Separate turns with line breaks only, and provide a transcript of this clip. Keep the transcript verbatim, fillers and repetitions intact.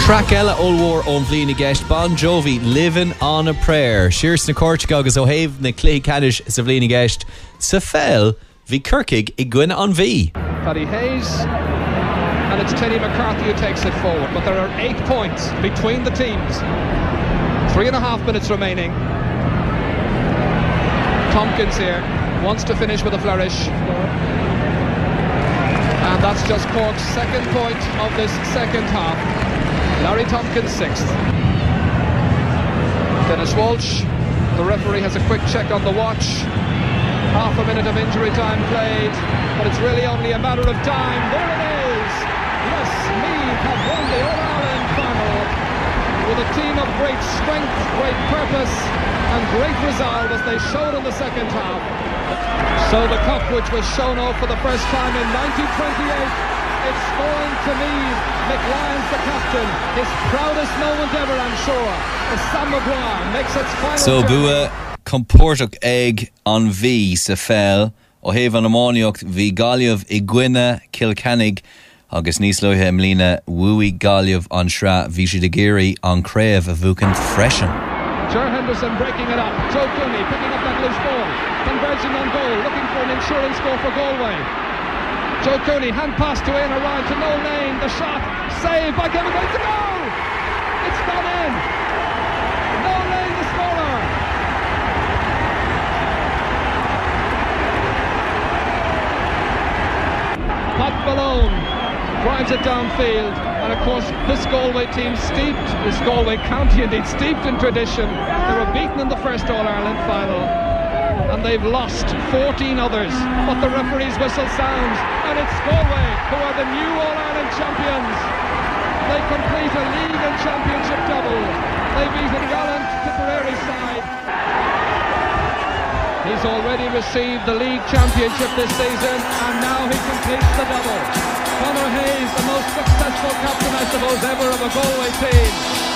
Track Ella Olwar on Vlina Gest Bon Jovi Living on a Prayer. Shears na Cortico agus O'Have na Clay Cadish sa Vlina Gest sa fel vi Kirkig I gwyn on V.
Paddy Hayes, and it's Teddy McCarthy who takes it forward, but there are eight points between the teams. Three and a half minutes remaining. Tompkins here wants to finish with a flourish, and that's just Cork's second point of this second half. Larry Tompkins sixth. Dennis Walsh, the referee, has a quick check on the watch. Half a minute of injury time played, but it's really only a matter of time. There it is! Yes, Meath have won the All-Ireland final with a team of great strength, great purpose and great resolve, as they showed in the second half. So the cup, which was shown off for the first time in nineteen twenty-eight, it's going to Meath. Mick Lyons, the captain, his proudest moment ever, I'm sure. The Sam Maguire makes its final.
So Bua Comportach egg on V sa fel O'Have an Amániocht vi Galliov I Gwynna Kilcannig agus níos loithe mlína Wui Galliov an Shra vi si de Geary an Crave a Vukan freshen.
Ger Henderson breaking it up. Joe Cooney picking up that loose ball, converging on goal, looking for an insurance goal for Galway. Joe Cooney, hand pass to Ian O'Ryan to Noel Lane, the shot, saved by Kevin Gates to go! It's gone in! Noel Lane, the scorer! Pat Malone drives it downfield, and of course this Galway team steeped, this Galway county indeed, steeped in tradition. They were beaten in the first All-Ireland final, and they've lost fourteen others, but the referee's whistle sounds, and it's Galway who are the new All-Ireland champions. They complete a league and championship double. They beat a gallant Tipperary side. He's already received the league championship this season, and now he completes the double. Conor Hayes, the most successful captain, I suppose, ever of a Galway team.